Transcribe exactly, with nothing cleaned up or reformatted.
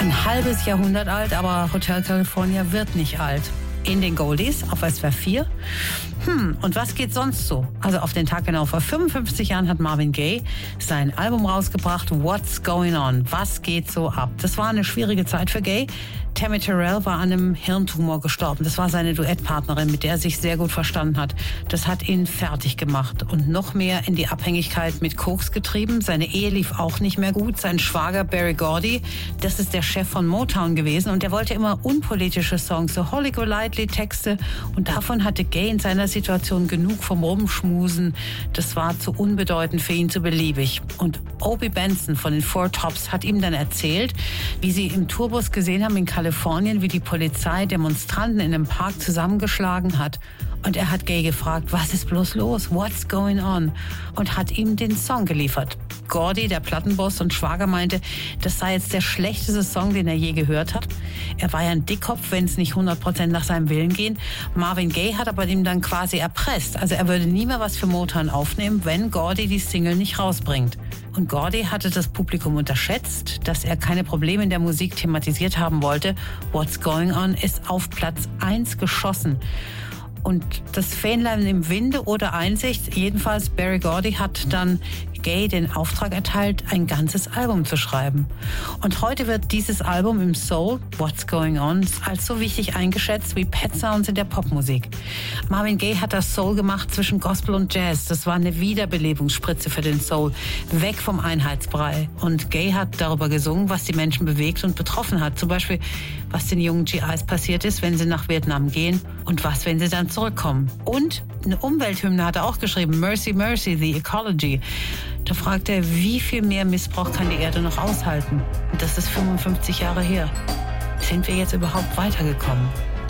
Ein halbes Jahrhundert alt, aber Hotel California wird nicht alt. In den Goldies auf S W R vier. Hm, und was geht sonst so? Also auf den Tag genau vor fünfundfünfzig Jahren hat Marvin Gaye sein Album rausgebracht, What's Going On? Was geht so ab? Das war eine schwierige Zeit für Gaye. Tammy Terrell war an einem Hirntumor gestorben. Das war seine Duettpartnerin, mit der er sich sehr gut verstanden hat. Das hat ihn fertig gemacht und noch mehr in die Abhängigkeit mit Koks getrieben. Seine Ehe lief auch nicht mehr gut. Sein Schwager Berry Gordy, das ist der Chef von Motown gewesen und der wollte immer unpolitische Songs, so Holly Golightly Texte, und davon hatte Gaye in seiner Situation genug vom Rumschmusen. Das war zu unbedeutend für ihn, zu beliebig. Und Obie Benson von den Four Tops hat ihm dann erzählt, wie sie im Tourbus gesehen haben in Kalifornien, wie die Polizei Demonstranten in einem Park zusammengeschlagen hat. Und er hat Gaye gefragt, was ist bloß los? What's going on? Und hat ihm den Song geliefert. Gordy, der Plattenboss und Schwager, meinte, das sei jetzt der schlechteste Song, den er je gehört hat. Er war ja ein Dickkopf, wenn es nicht hundert Prozent nach seinem Willen ging. Marvin Gaye hat aber ihm dann quasi erpresst. Also er würde nie mehr was für Motown aufnehmen, wenn Gordy die Single nicht rausbringt. Und Gordy hatte das Publikum unterschätzt, dass er keine Probleme in der Musik thematisiert haben wollte. What's Going On ist auf Platz eins geschossen. Und das Fähnlein im Winde oder Einsicht, jedenfalls Berry Gordy hat dann Gaye den Auftrag erteilt, ein ganzes Album zu schreiben. Und heute wird dieses Album im Soul, What's Going On, als so wichtig eingeschätzt wie Pet Sounds in der Popmusik. Marvin Gaye hat das Soul gemacht zwischen Gospel und Jazz. Das war eine Wiederbelebungsspritze für den Soul, weg vom Einheitsbrei. Und Gaye hat darüber gesungen, was die Menschen bewegt und betroffen hat. Zum Beispiel, was den jungen G Is passiert ist, wenn sie nach Vietnam gehen und was, wenn sie dann zurückkommen. Und eine Umwelthymne hat er auch geschrieben, Mercy, Mercy, The Ecology. Da fragt er, wie viel mehr Missbrauch kann die Erde noch aushalten? Und das ist fünfundfünfzig Jahre her. Sind wir jetzt überhaupt weitergekommen?